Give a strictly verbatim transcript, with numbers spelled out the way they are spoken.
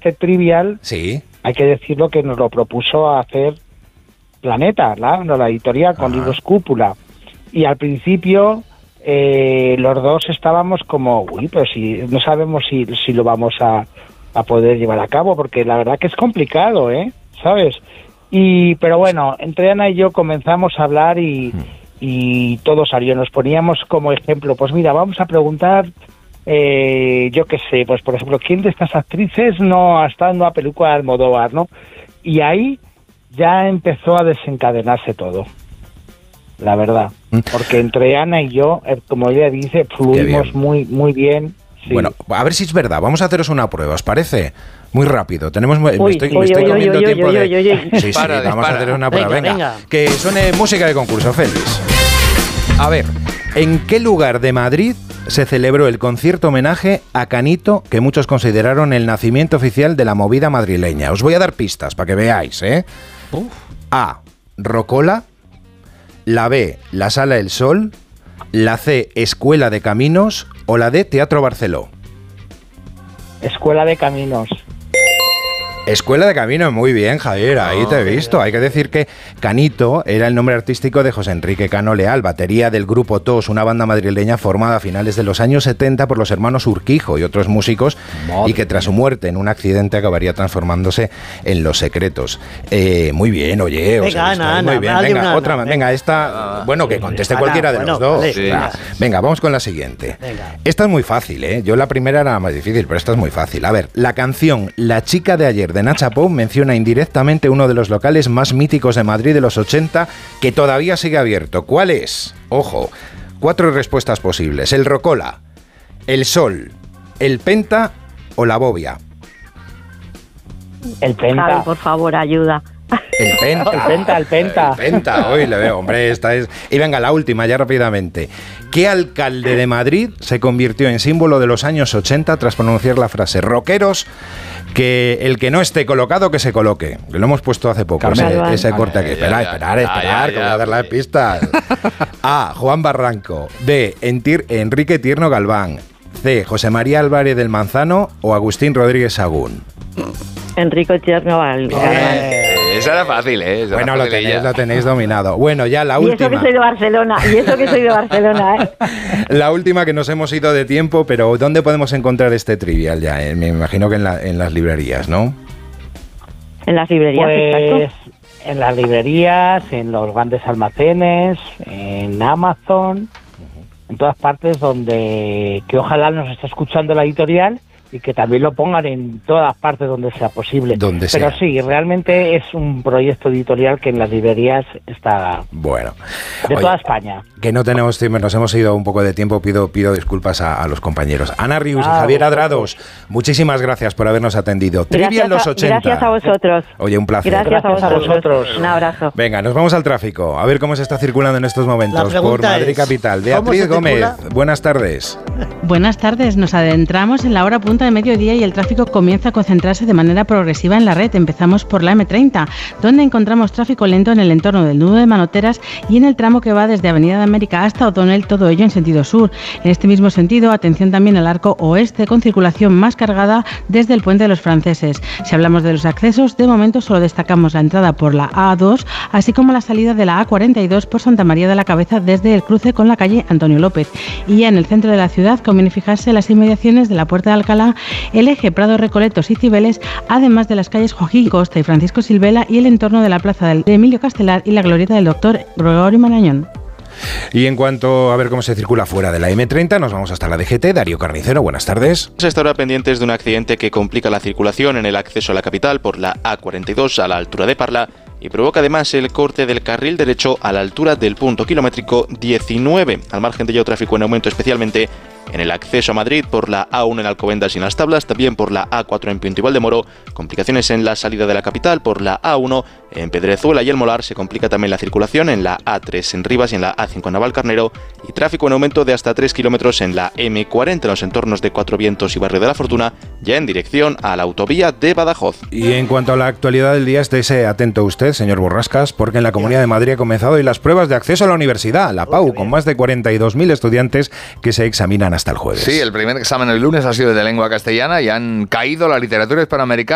este trivial, sí, hay que decirlo que nos lo propuso hacer Planeta, la, la editorial con Ajá. Libros Cúpula. Y al principio eh, los dos estábamos como, uy, pero si no sabemos si, si lo vamos a, a poder llevar a cabo, porque la verdad que es complicado, ¿eh? ¿Sabes? Y pero bueno, entre Ana y yo comenzamos a hablar y, y todo salió. Nos poníamos como ejemplo, pues mira, vamos a preguntar, eh, yo qué sé, pues por ejemplo, ¿quién de estas actrices no ha estado en una película de Almodóvar, no? Y ahí ya empezó a desencadenarse todo, la verdad, porque entre Ana y yo, eh, como ella dice, fluimos muy muy bien. Sí. Bueno, a ver si es verdad. Vamos a haceros una prueba, ¿os parece? Muy rápido. Tenemos, me Uy, estoy, uy, me estoy uy, comiendo uy, tiempo uy, de... uy, uy, uy. Sí, sí, Dispara, vamos dispara. a hacer una prueba. Venga, Venga, venga. que suene música de concurso, Félix. A ver, ¿en qué lugar de Madrid se celebró el concierto homenaje a Canito que muchos consideraron el nacimiento oficial de la movida madrileña? Os voy a dar pistas para que veáis, ¿eh? Uf. A, Rocola. La B, la Sala del Sol. La C, Escuela de Caminos. O la D, Teatro Barceló. Escuela de Caminos. Escuela de Caminos, muy bien, Javier, ahí te he visto. Hay que decir que Canito era el nombre artístico de José Enrique Cano Leal, batería del grupo T O S, una banda madrileña formada a finales de los años setenta por los hermanos Urquijo y otros músicos, Madre y que tras su muerte en un accidente acabaría transformándose en Los Secretos. Eh, muy bien, oye, os Venga, he visto Ana, ahí, muy Ana, bien. dale Venga, una, otra, Ana, venga, venga. esta, bueno, que conteste Ana, cualquiera de bueno, los dos. vale, Sí. venga. Venga, vamos con la siguiente. Venga. Esta es muy fácil, ¿eh? Yo la primera era más difícil, pero esta es muy fácil. A ver, la canción La chica de ayer de Nacha Pou menciona indirectamente uno de los locales más míticos de Madrid de los ochenta que todavía sigue abierto. ¿Cuál es? Ojo, cuatro respuestas posibles. El Rocola, el Sol, el Penta o la Bobia. El Penta. Javi, por favor, ayuda. El Penta. El Penta, el Penta. El Penta, hoy le veo, hombre, esta es... Y venga, la última, ya rápidamente. ¿Qué alcalde de Madrid se convirtió en símbolo de los años ochenta tras pronunciar la frase rockeros, que el que no esté colocado, que se coloque? Que lo hemos puesto hace poco, ese, Carmen. ese corte aquí. Ya, Esperad, ya, esperad, ya, esperad, ya, que voy a ya, dar las ya. pistas. A, Juan Barranco. B, Entir- Enrique Tierno Galván. C, José María Álvarez del Manzano o Agustín Rodríguez Sagún. Enrique Tierno Gal- Galván. Eh, esa era fácil, ¿eh? Esa Bueno, era lo facililla. tenéis, lo tenéis dominado. Bueno, ya la Y eso que última. soy de Barcelona, y eso que soy de Barcelona, ¿eh? La última, que nos hemos ido de tiempo, pero ¿dónde podemos encontrar este trivial ya? Eh, me imagino que en, la- en las librerías, ¿no? En las librerías, Pues exacto. en las librerías, en los grandes almacenes, en Amazon, en todas partes donde, que ojalá nos esté escuchando la editorial y que también lo pongan en todas partes donde sea posible. Donde Pero sea. sí, realmente es un proyecto editorial que en las librerías está Bueno. de Oye, toda España. que no tenemos tiempo, nos hemos ido un poco de tiempo, pido, pido disculpas a, a los compañeros. Ana Rius y Ah, Javier vosotros. Adrados, muchísimas gracias por habernos atendido. Trivia en los Gracias a, ochenta. gracias a vosotros. Oye, un placer. Gracias, Gracias a, a vosotros. vosotros. Un abrazo. Venga, nos vamos al tráfico, a ver cómo se está circulando en estos momentos La por pregunta Madrid es, Capital. ¿cómo Beatriz se Gómez, circula? buenas tardes. Buenas tardes, nos adentramos en la hora punta de mediodía y el tráfico comienza a concentrarse de manera progresiva en la red. Empezamos por la eme treinta, donde encontramos tráfico lento en el entorno del nudo de Manoteras y en el tramo que va desde Avenida de América hasta O'Donnell, todo ello en sentido sur. En este mismo sentido, atención también al arco oeste con circulación más cargada desde el Puente de los Franceses. Si hablamos de los accesos, de momento solo destacamos la entrada por la A dos, así como la salida de la A cuarenta y dos por Santa María de la Cabeza desde el cruce con la calle Antonio López. Y ya en el centro de la ciudad conviene fijarse en las inmediaciones de la Puerta de Alcalá, el eje Prado Recoletos y Cibeles, además de las calles Joaquín Costa y Francisco Silvela y el entorno de la plaza de Emilio Castelar y la glorieta del doctor Gregorio Marañón. Y en cuanto a ver cómo se circula fuera de la eme treinta, nos vamos hasta la de ge te. Darío Carnicero, buenas tardes. Se está ahora pendientes de un accidente que complica la circulación en el acceso a la capital por la A cuarenta y dos a la altura de Parla y provoca además el corte del carril derecho a la altura del punto kilométrico diecinueve. Al margen de ello, tráfico en aumento especialmente en el acceso a Madrid por la A uno en Alcobendas y en Las Tablas, también por la A cuatro en Pinto y Valdemoro, complicaciones en la salida de la capital por la A uno en Pedrezuela y El Molar, se complica también la circulación en la A tres en Rivas y en la A cinco en Navalcarnero y tráfico en aumento de hasta tres kilómetros en la eme cuarenta en los entornos de Cuatro Vientos y Barrio de la Fortuna, ya en dirección a la autovía de Badajoz. Y en cuanto a la actualidad del día, estése atento usted, señor Borrascas, porque en la Comunidad de Madrid ha comenzado hoy las pruebas de acceso a la universidad, la PAU, con más de cuarenta y dos mil estudiantes que se examinan hasta el jueves. Sí, el primer examen el lunes ha sido de lengua castellana y han caído la literatura hispanoamericana.